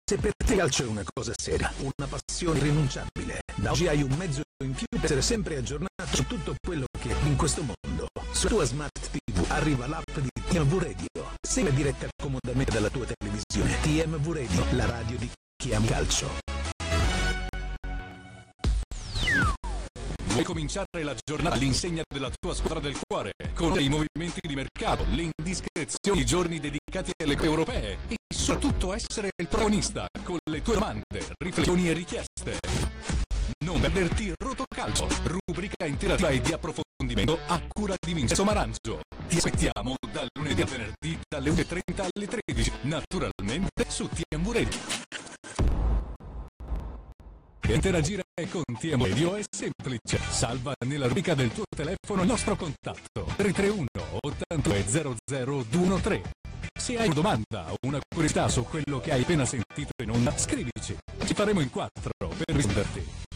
Se per te calcio è una cosa seria, una passione irrinunciabile, da oggi hai un mezzo in più per essere sempre aggiornato su tutto quello che in questo mondo. Sulla tua Smart TV arriva l'app di TMV Radio. Segui diretta comodamente dalla tua televisione. TMV Radio, la radio di chi ama calcio. Vuoi cominciare la giornata all'insegna della tua squadra del cuore, con i movimenti di mercato, le indiscrezioni, i giorni dedicati alle europee e soprattutto essere il protagonista con le tue domande, riflessioni e richieste. Non perderti Rotocalcio, rubrica interattiva e di approfondimento a cura di Vincenzo Maranzo. Ti aspettiamo dal lunedì al venerdì dalle 11:30 alle 13, naturalmente su TMV Radio. Interagire con TMV Radio è semplice. Salva nella rubrica del tuo telefono il nostro contatto 331 82 00 Se hai una domanda o una curiosità su quello che hai appena sentito in onda, scrivici. Ci faremo in 4 per risponderti.